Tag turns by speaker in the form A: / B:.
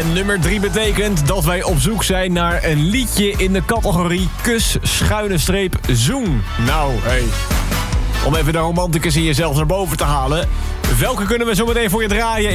A: En nummer 3 betekent dat wij op zoek zijn naar een liedje in de categorie kus-zoen. Nou, hey. Om even de romanticus in jezelf naar boven te halen. Welke kunnen we zo meteen voor je draaien?